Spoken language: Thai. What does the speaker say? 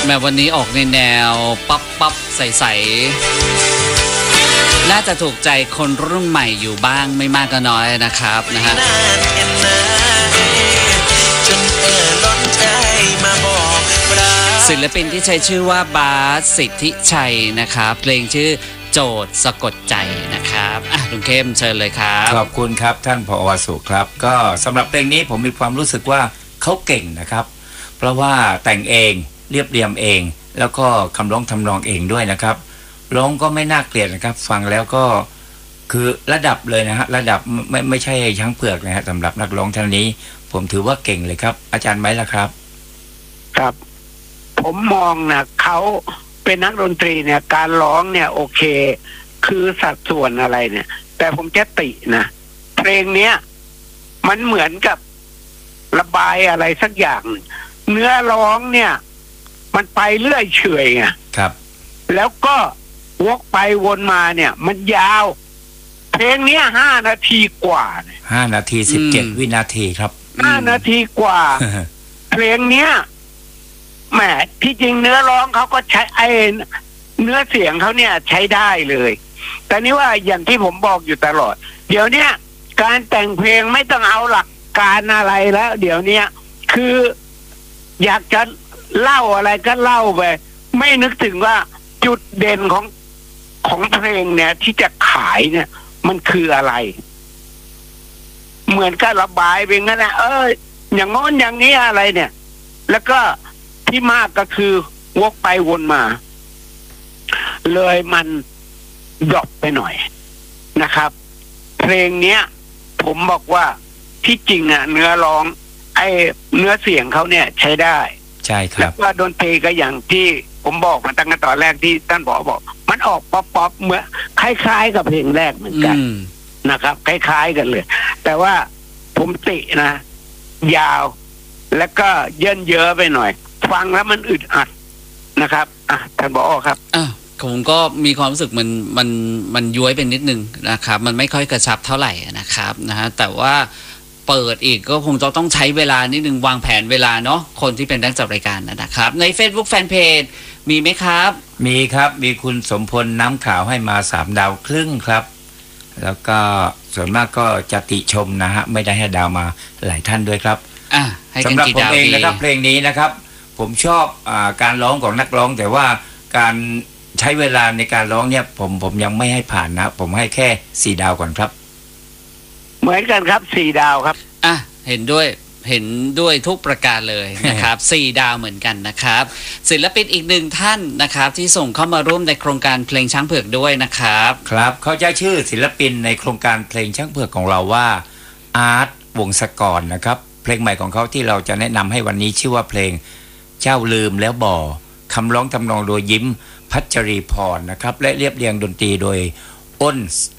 แม้วันนี้ออกในแนวปั๊บใสๆน่าจะถูกใจคนรุ่นใหม่อยู่บ้างไม่มากก็น้อยนะครับนะฮะศิลปินที่ใช้ชื่อว่าบาสสิทธิชัยนะครับเพลงชื่อโจทย์สะกดใจนะครับลุงเข้มเชิญเลยครับขอบคุณครับท่านผอ.สุครับก็สำหรับเพลงนี้ผมมีความรู้สึกว่าเขาเก่งนะครับเพราะว่าแต่งเองเรียบเรียงเองแล้วก็คำร้องทำนองเองด้วยนะครับร้องก็ไม่น่าเกลียดนะครับฟังแล้วก็คือระดับเลยนะฮะระดับไม่ใช่ช้างเผือกนะฮะสำหรับนักร้องท่านนี้ผมถือว่าเก่งเลยครับอาจารย์ไหมล่ะครับครับผมมองนะเขาเป็นนักดนตรีเนี่ยการร้องเนี่ยโอเคคือสัดส่วนอะไรเนี่ยแต่ผมจะตินะเพลงเนี้ยมันเหมือนกับระบายอะไรสักอย่างเนื้อร้องเนี่ยมันไปเรื่อยเฉยไงครับแล้วก็วกไปวนมาเนี่ยมันยาวเพลงเนี้ย5 นาทีกว่าเนี่ย 5 นาที 17 วินาทีครับ 5 นาทีกว่า เพลงเนี้ยแหมที่จริงเนื้อร้องเขาก็ใช้เนื้อเสียงเขาเนี่ยใช้ได้เลยแต่นี่ว่าอย่างที่ผมบอกอยู่ตลอดเดี๋ยวเนี้ยการแต่งเพลงไม่ต้องเอาหลักการอะไรแล้วเดี๋ยวเนี้ยคืออยากจะเล่าอะไรก็เล่าไปไม่นึกถึงว่าจุดเด่นของเพลงเนี่ยที่จะขายเนี่ยมันคืออะไรเหมือนกับระบายไปงั้นนะอย่างโน้นอย่างนี้อะไรเนี่ยแล้วก็ที่มากก็คือวกไปวนมาเลยมันดรอปไปหน่อยนะครับเพลงเนี้ยผมบอกว่าที่จริงอ่ะเนื้อร้องเนื้อเสียงเขาเนี่ยใช้ได้ใช่ครับแล้วก็ดนตรีก็อย่างที่ผมบอกมาตั้งแต่ตอนแรกที่ท่านบอกมันออกป๊อปเหมือนคล้ายๆกับเพลงแรกเหมือนกันนะครับคล้ายๆกันเลยแต่ว่าผมตินะยาวแล้วก็เยินเยอะไปหน่อยฟังแล้วมันอึดอัดนะครับท่านผอ.ครับผมก็มีความรู้สึกมันย้วยเป็นนิดนึงนะครับมันไม่ค่อยกระชับเท่าไหร่นะครับนะฮะแต่ว่าเปิดอีกก็คงจะต้องใช้เวลานิดนึงวางแผนเวลาเนาะคนที่เป็นนักจัดรายการนะครับใน Facebook Fanpage มีไหมครับมีครับมีคุณสมพลน้ำขาวให้มา3 ดาวครึ่งครับแล้วก็ส่วนมากก็จะติชมนะฮะไม่ได้ให้ดาวมาหลายท่านด้วยครับสำหรับผมเองนะครับเพลงนี้นะครับผมชอบการร้องของนักร้องแต่ว่าการใช้เวลาในการร้องเนี่ยผมยังไม่ให้ผ่านนะผมให้แค่4 ดาวก่อนครับเหมือนกันครับ4 ดาวครับเห็นด้วยทุกประการเลยนะครับ4 ดาวเหมือนกันนะครับศิลปินอีก1 ท่านนะครับที่ส่งเข้ามาร่วมในโครงการเพลงช้างเผือกด้วยนะครับครับเขาใช้ชื่อศิลปินในโครงการเพลงช้างเผือกของเราว่าอาร์ตวงศกรนะครับเพลงใหม่ของเขาที่เราจะแนะนำให้วันนี้ชื่อว่าเพลงเจ้าลืมแล้วบ่คำร้องทำนองโดยยิ้มพัชรีพรนะครับและเรียบเรียงดนตรีโดยอ้น